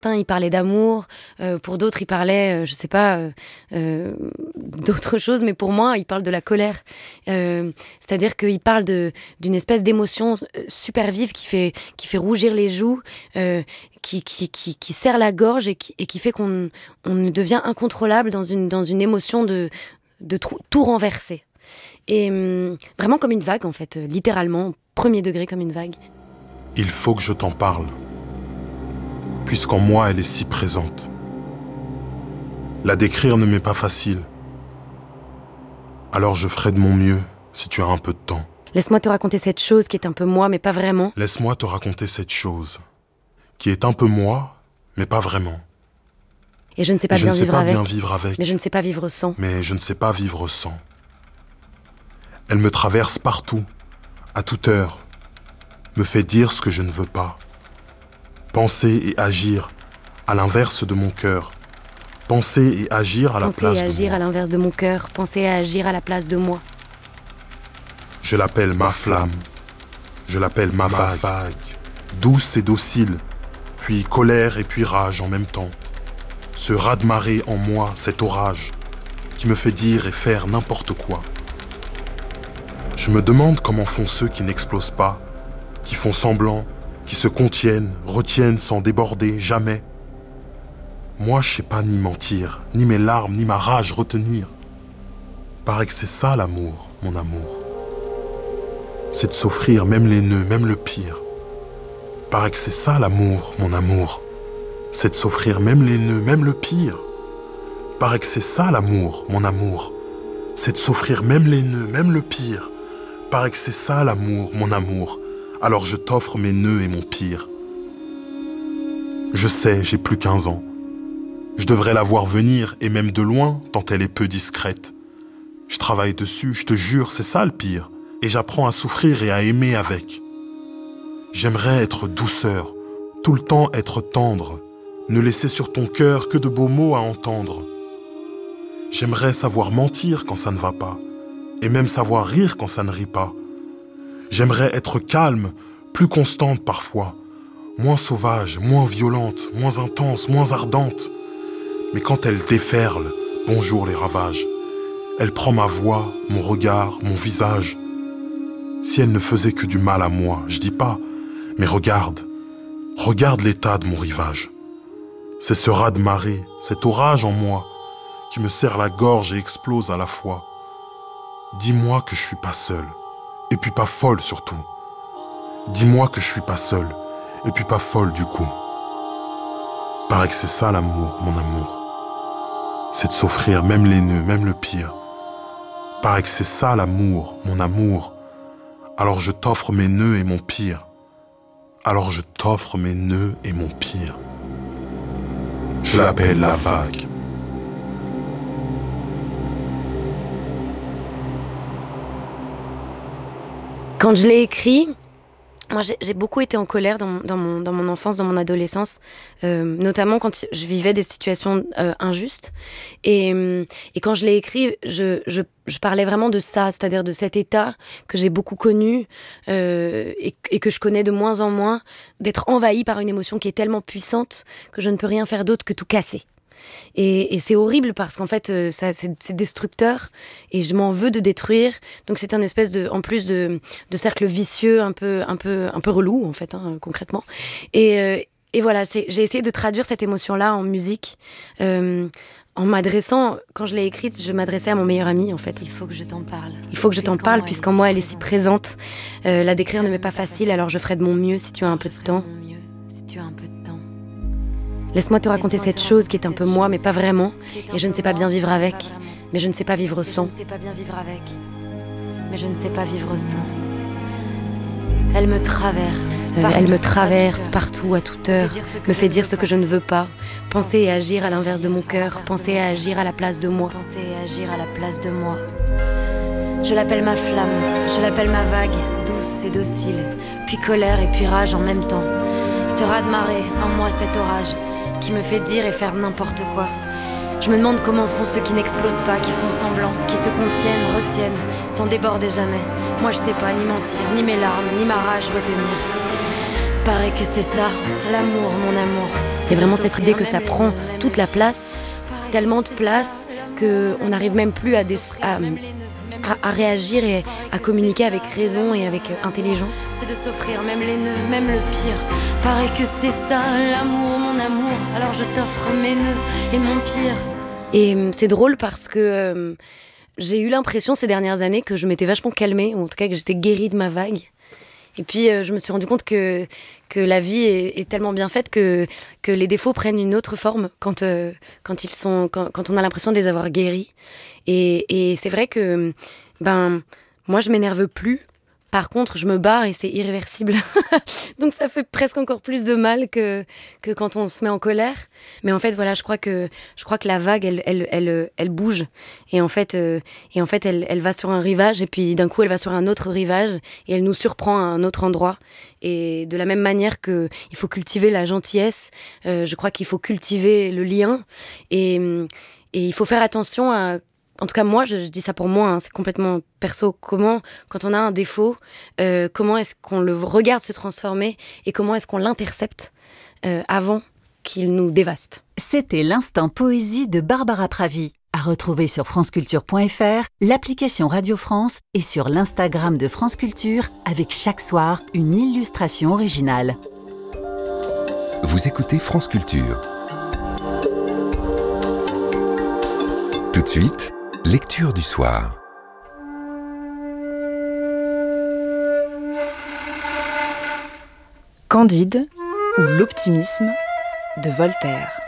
Certains, ils parlaient d'amour, pour d'autres, ils parlaient, je sais pas, d'autres choses, mais pour moi, ils parlent de la colère. C'est-à-dire qu'ils parlent d'une espèce d'émotion super vive qui fait rougir les joues, qui serre la gorge et qui fait qu'on devient incontrôlable dans une émotion de tout renverser. Et vraiment comme une vague, en fait, littéralement, premier degré comme une vague. Il faut que je t'en parle, puisqu'en moi elle est si présente. La décrire ne m'est pas facile. Alors je ferai de mon mieux, si tu as un peu de temps. Laisse-moi te raconter cette chose qui est un peu moi, mais pas vraiment. Laisse-moi te raconter cette chose, qui est un peu moi, mais pas vraiment. Et je ne sais pas bien vivre avec. Mais je ne sais pas vivre sans. Mais je ne sais pas vivre sans. Elle me traverse partout, à toute heure, me fait dire ce que je ne veux pas. Penser et agir à l'inverse de mon cœur. Penser et agir à la place de moi. Penser et agir à l'inverse de mon cœur. Penser et agir à la place de moi. Je l'appelle ma flamme. Je l'appelle ma vague. Douce et docile, puis colère et puis rage en même temps. Ce raz-de-marée en moi, cet orage, qui me fait dire et faire n'importe quoi. Je me demande comment font ceux qui n'explosent pas, qui font semblant, qui se contiennent, retiennent sans déborder, jamais. Moi, je sais pas ni mentir, ni mes larmes, ni ma rage retenir. Paraît que c'est ça l'amour, mon amour. C'est de s'offrir même les nœuds, même le pire. Paraît que c'est ça l'amour, mon amour. C'est de s'offrir même les nœuds, même le pire. Paraît que c'est ça l'amour, mon amour. C'est de s'offrir même les nœuds, même le pire. Paraît que c'est ça l'amour, mon amour. Alors je t'offre mes nœuds et mon pire. Je sais, j'ai plus 15 ans. Je devrais la voir venir, et même de loin, tant elle est peu discrète. Je travaille dessus, je te jure, c'est ça le pire. Et j'apprends à souffrir et à aimer avec. J'aimerais être douceur, tout le temps être tendre, ne laisser sur ton cœur que de beaux mots à entendre. J'aimerais savoir mentir quand ça ne va pas, et même savoir rire quand ça ne rit pas. J'aimerais être calme, plus constante parfois, moins sauvage, moins violente, moins intense, moins ardente. Mais quand elle déferle, bonjour les ravages. Elle prend ma voix, mon regard, mon visage. Si elle ne faisait que du mal à moi, je dis pas, mais regarde l'état de mon rivage. C'est ce raz-de-marée, cet orage en moi, qui me serre la gorge et explose à la fois. Dis-moi que je suis pas seul, et puis pas folle surtout. Dis-moi que je suis pas seul, et puis pas folle du coup. Paraît que c'est ça l'amour, mon amour. C'est de s'offrir même les nœuds, même le pire. Paraît que c'est ça l'amour, mon amour. Alors je t'offre mes nœuds et mon pire. Alors je t'offre mes nœuds et mon pire. Je l'appelle la vague. Quand je l'ai écrit, moi j'ai beaucoup été en colère dans mon enfance, dans mon adolescence, notamment quand je vivais des situations injustes. Et quand je l'ai écrit, je parlais vraiment de ça, c'est-à-dire de cet état que j'ai beaucoup connu et que je connais de moins en moins, d'être envahi par une émotion qui est tellement puissante que je ne peux rien faire d'autre que tout casser. Et c'est horrible parce qu'en fait c'est destructeur et je m'en veux de détruire, donc c'est un espèce en plus de cercle vicieux un peu relou en fait, hein, concrètement. Et voilà, j'ai essayé de traduire cette émotion là en musique, en m'adressant, quand je l'ai écrite, je m'adressais à mon meilleur ami en fait. Il faut que je t'en parle puisqu'en moi elle est si présente. La décrire ne m'est pas facile, alors je ferai de mon mieux si tu as un peu de temps. Laisse-moi te raconter cette chose qui est un peu moi, mais pas vraiment. Et je ne sais pas bien vivre avec, mais je ne sais pas vivre sans. Elle me traverse partout, à toute heure, me fait dire ce que je ne veux pas. Penser et agir à l'inverse de mon cœur, penser et agir à la place de moi. Je l'appelle ma flamme, je l'appelle ma vague, douce et docile, puis colère et puis rage en même temps. Ce raz-de-marée, en moi cet orage, qui me fait dire et faire n'importe quoi. Je me demande comment font ceux qui n'explosent pas, qui font semblant, qui se contiennent, retiennent, sans déborder jamais. Moi je sais pas ni mentir, ni mes larmes, ni ma rage retenir. Paraît que c'est ça, l'amour, mon amour. C'est vraiment cette idée que ça prend toute la place, tellement de place qu'on n'arrive même plus à réagir et à communiquer avec raison et avec intelligence. C'est de s'offrir même les nœuds, même le pire. Paraît que c'est ça, l'amour, mon amour. Alors je t'offre mes nœuds et mon pire. Et c'est drôle parce que j'ai eu l'impression ces dernières années que je m'étais vachement calmée, ou en tout cas que j'étais guérie de ma vague. Et puis je me suis rendu compte que la vie est tellement bien faite que les défauts prennent une autre forme quand on a l'impression de les avoir guéris. Et c'est vrai que moi je m'énerve plus. Par contre, je me barre et c'est irréversible. Donc ça fait presque encore plus de mal que quand on se met en colère. Mais en fait, voilà, je crois que la vague, elle bouge. Et en fait, elle va sur un rivage et puis d'un coup, elle va sur un autre rivage et elle nous surprend à un autre endroit. Et de la même manière qu'il faut cultiver la gentillesse, je crois qu'il faut cultiver le lien. Et il faut faire attention à... En tout cas, moi, je dis ça pour moi, hein, c'est complètement perso. Comment, quand on a un défaut, comment est-ce qu'on le regarde se transformer et comment est-ce qu'on l'intercepte avant qu'il nous dévaste. C'était l'instant poésie de Barbara Pravi, à retrouver sur franceculture.fr, l'application Radio France et sur l'Instagram de France Culture, avec chaque soir une illustration originale. Vous écoutez France Culture. Tout de suite, lecture du soir. Candide ou l'optimisme de Voltaire.